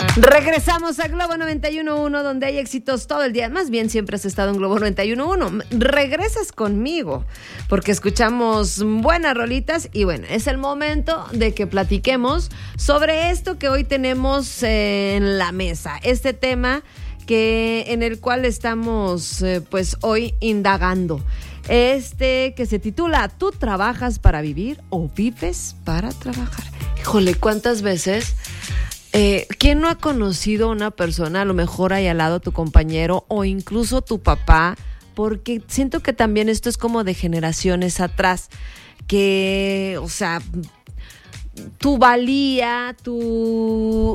Regresamos a Globo 91.1, donde hay éxitos todo el día. Más bien, siempre has estado en Globo 91.1. Regresas conmigo, porque escuchamos buenas rolitas. Y bueno, es el momento de que platiquemos sobre esto que hoy tenemos en la mesa. Este tema en el cual estamos pues hoy indagando. Que se titula ¿Tú trabajas para vivir o vives para trabajar? Híjole, ¿cuántas veces? ¿Quién no ha conocido a una persona, a lo mejor ahí al lado tu compañero o incluso tu papá? Porque siento que también esto es como de generaciones atrás, que, o sea, tu valía, tu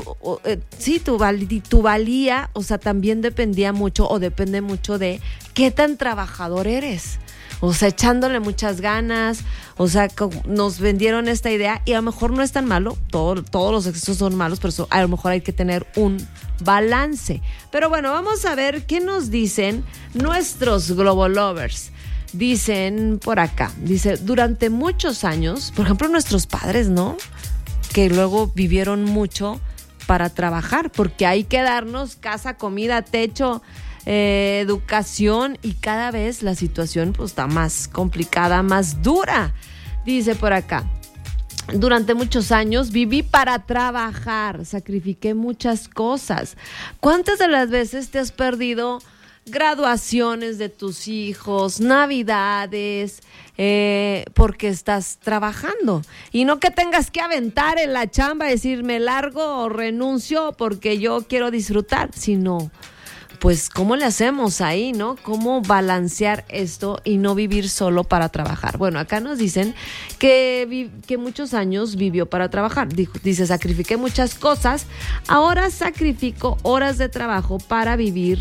valía, o sea, también dependía mucho o depende mucho de qué tan trabajador eres. O sea, echándole muchas ganas, o sea, nos vendieron esta idea y a lo mejor no es tan malo, todos los excesos son malos, pero a lo mejor hay que tener un balance. Pero bueno, vamos a ver qué nos dicen nuestros Globo Lovers. Dicen por acá, dice, durante muchos años, por ejemplo, nuestros padres, ¿no? Que luego vivieron mucho para trabajar, porque hay que darnos casa, comida, techo, educación, y cada vez la situación pues está más complicada, más dura. Dice por acá, durante muchos años viví para trabajar, sacrifiqué muchas cosas. ¿Cuántas de las veces te has perdido graduaciones de tus hijos, navidades, porque estás trabajando? Y no que tengas que aventar en la chamba, decir me largo o renuncio porque yo quiero disfrutar, sino pues ¿cómo le hacemos ahí, no? ¿Cómo balancear esto y no vivir solo para trabajar? Bueno, acá nos dicen que muchos años vivió para trabajar. Dice, sacrifiqué muchas cosas, ahora sacrifico horas de trabajo para vivir.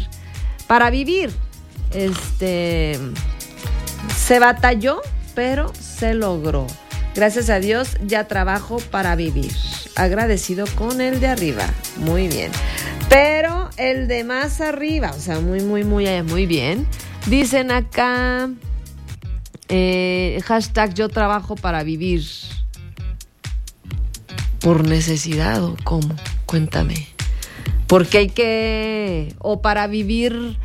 Se batalló, pero se logró. Gracias a Dios ya trabajo para vivir. Agradecido con el de arriba. Muy bien. Pero el de más arriba, o sea, muy bien. Dicen acá, hashtag yo trabajo para vivir. ¿Por necesidad o cómo? Cuéntame. Porque hay que, o para vivir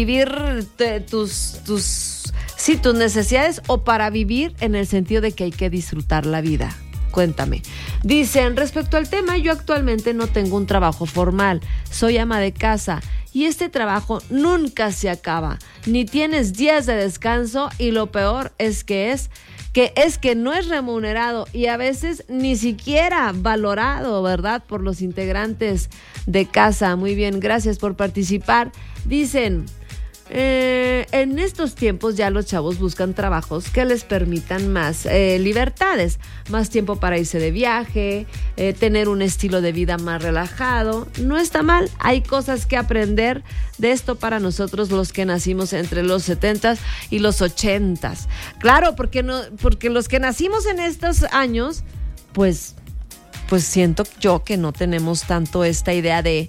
tus necesidades, o para vivir en el sentido de que hay que disfrutar la vida. Cuéntame. Dicen, respecto al tema, yo actualmente no tengo un trabajo formal, soy ama de casa y este trabajo nunca se acaba, ni tienes días de descanso, y lo peor es que no es remunerado y a veces ni siquiera valorado, ¿verdad?, por los integrantes de casa. Muy bien, gracias por participar. Dicen, en estos tiempos ya los chavos buscan trabajos que les permitan más libertades, más tiempo para irse de viaje, tener un estilo de vida más relajado. No está mal, hay cosas que aprender de esto para nosotros los que nacimos entre los 70s y los 80s. Claro, porque los que nacimos en estos años, pues siento yo que no tenemos tanto esta idea de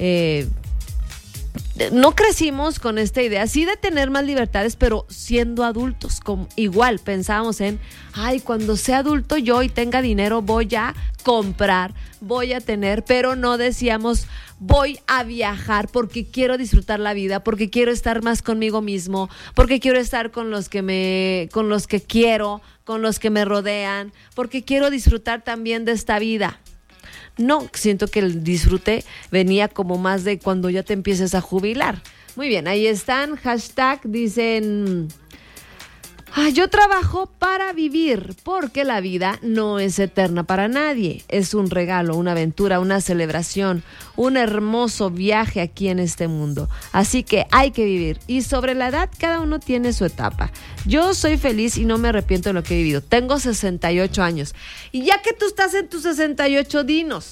no crecimos con esta idea, sí, de tener más libertades, pero siendo adultos, igual pensábamos en, cuando sea adulto yo y tenga dinero voy a comprar, voy a tener, pero no decíamos voy a viajar porque quiero disfrutar la vida, porque quiero estar más conmigo mismo, porque quiero estar con los que quiero, con los que me rodean, porque quiero disfrutar también de esta vida. No, siento que el disfrute venía como más de cuando ya te empieces a jubilar. Muy bien, ahí están, hashtag, dicen, yo trabajo para vivir, porque la vida no es eterna para nadie. Es un regalo, una aventura, una celebración, un hermoso viaje aquí en este mundo. Así que hay que vivir. Y sobre la edad, cada uno tiene su etapa. Yo soy feliz y no me arrepiento de lo que he vivido. Tengo 68 años. Y ya que tú estás en tus 68, dinos,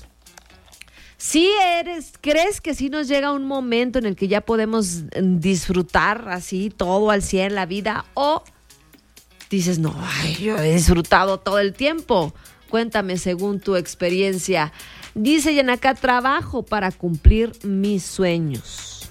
¿crees que sí nos llega un momento en el que ya podemos disfrutar así todo al 100 la vida? ¿O dices, no, yo he disfrutado todo el tiempo? Cuéntame según tu experiencia. Dice Yanaka, trabajo para cumplir mis sueños.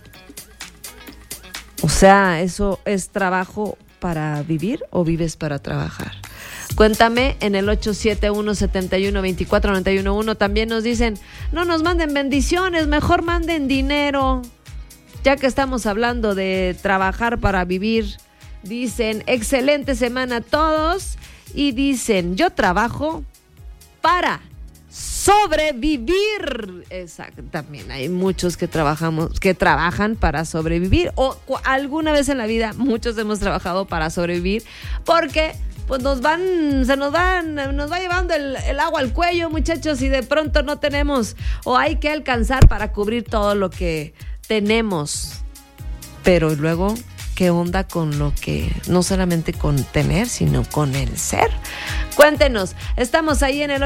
O sea, ¿eso es trabajo para vivir o vives para trabajar? Cuéntame en el 871-71-24-91-1. También nos dicen, no nos manden bendiciones, mejor manden dinero. Ya que estamos hablando de trabajar para vivir, dicen, excelente semana a todos. Y dicen, yo trabajo para sobrevivir. Exacto, también hay muchos que trabajan para sobrevivir, o alguna vez en la vida muchos hemos trabajado para sobrevivir, porque pues nos va llevando el agua al cuello, muchachos, y de pronto no tenemos, o hay que alcanzar para cubrir todo lo que tenemos. Pero luego, ¿qué onda con lo que, no solamente con tener, sino con el ser? Cuéntenos, estamos ahí en el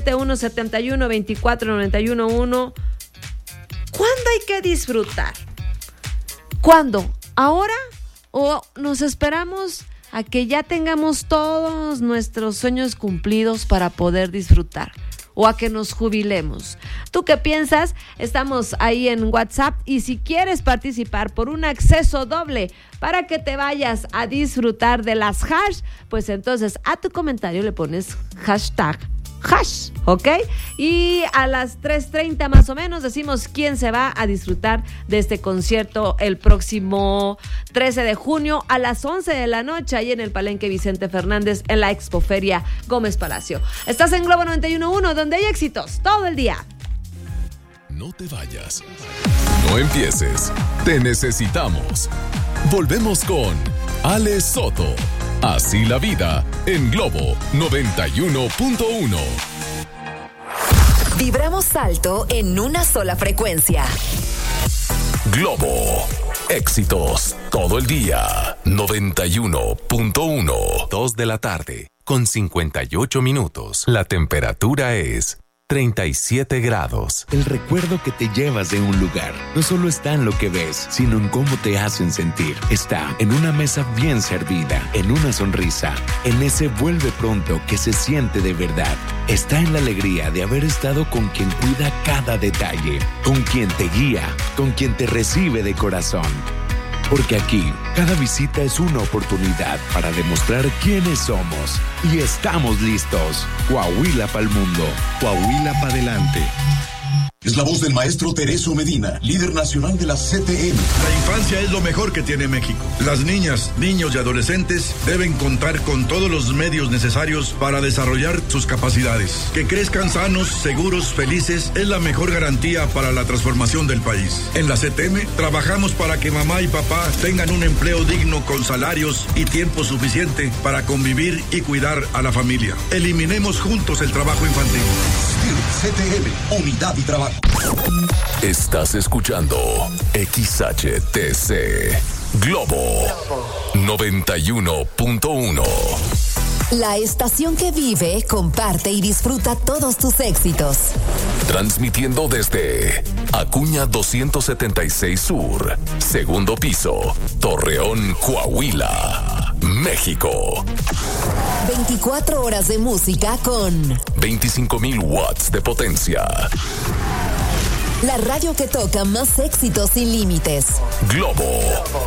871-71-24-91-1. ¿Cuándo hay que disfrutar? ¿Cuándo? ¿Ahora? ¿O nos esperamos a que ya tengamos todos nuestros sueños cumplidos para poder disfrutar? ¿O a que nos jubilemos? ¿Tú qué piensas? Estamos ahí en WhatsApp, y si quieres participar por un acceso doble para que te vayas a disfrutar de las hash, pues entonces a tu comentario le pones hashtag hash, ¿ok? Y a las 3:30 más o menos decimos quién se va a disfrutar de este concierto el próximo 13 de junio a las 11 de la noche ahí en el Palenque Vicente Fernández en la Expoferia Gómez Palacio. Estás en Globo 91.1, donde hay éxitos todo el día. No te vayas, no empieces, te necesitamos. Volvemos con Ale Soto. Así la vida en Globo 91.1. Vibramos alto en una sola frecuencia. Globo. Éxitos todo el día. 91.1. 2 de la tarde con 58 minutos. La temperatura es 37 grados. El recuerdo que te llevas de un lugar no solo está en lo que ves, sino en cómo te hacen sentir. Está en una mesa bien servida, en una sonrisa, en ese vuelve pronto que se siente de verdad. Está en la alegría de haber estado con quien cuida cada detalle, con quien te guía, con quien te recibe de corazón. Porque aquí, cada visita es una oportunidad para demostrar quiénes somos. Y estamos listos. Coahuila pa'l mundo. Coahuila pa' adelante. Es la voz del maestro Tereso Medina, líder nacional de la CTM. La infancia es lo mejor que tiene México. Las niñas, niños y adolescentes deben contar con todos los medios necesarios para desarrollar sus capacidades. Que crezcan sanos, seguros, felices es la mejor garantía para la transformación del país. En la CTM trabajamos para que mamá y papá tengan un empleo digno con salarios y tiempo suficiente para convivir y cuidar a la familia. Eliminemos juntos el trabajo infantil. CTM, unidad y trabajo. Estás escuchando XHTC Globo 91.1. La estación que vive, comparte y disfruta todos tus éxitos. Transmitiendo desde Acuña 276 Sur, segundo piso, Torreón, Coahuila, México. 24 horas de música con 25,000 watts de potencia. La radio que toca más éxitos sin límites. Globo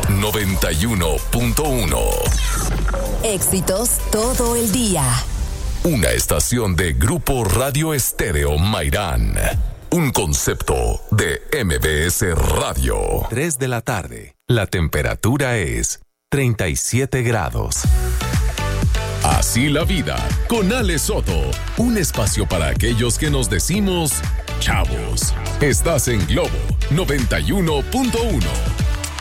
91.1. Éxitos todo el día. Una estación de Grupo Radio Estéreo Mairán. Un concepto de MBS Radio. 3 de la tarde. La temperatura es 37 grados. Así la vida con Ale Soto. Un espacio para aquellos que nos decimos chavos. Estás en Globo 91.1.